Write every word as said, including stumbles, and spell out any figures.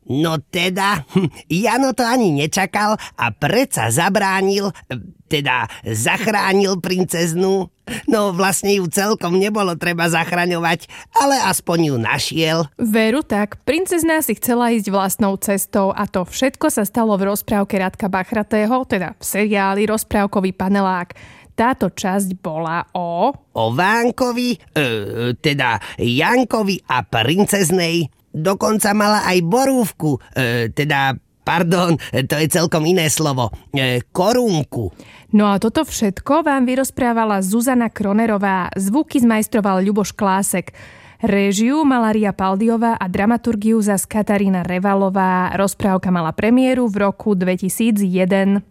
No teda, Jano to ani nečakal a predsa zabránil, teda zachránil princeznu. No vlastne ju celkom nebolo treba zachraňovať, ale aspoň ju našiel. Veru tak, princezná si chcela ísť vlastnou cestou a to všetko sa stalo v rozprávke Radka Bachratého, teda v seriáli Rozprávkový panelák. Táto časť bola o... O Vánkovi, e, teda Jankovi a princeznej. Dokonca mala aj borúvku, e, teda, pardon, to je celkom iné slovo, e, korunku. No a toto všetko vám vyrozprávala Zuzana Kronerová, zvuky zmajstroval Ľuboš Klásek. Réžiu mala Ria Paldiová a dramaturgiu zas Katarína Revalová. Rozprávka mala premiéru v roku dvetisícjeden.